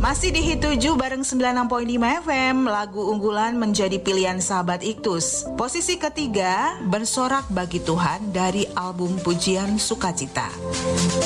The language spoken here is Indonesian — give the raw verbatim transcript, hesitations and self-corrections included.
Masih di Hit tujuh bareng sembilan puluh enam koma lima F M, lagu unggulan menjadi pilihan sahabat Iktus. Posisi ketiga, Bersorak Bagi Tuhan dari album Pujian Sukacita.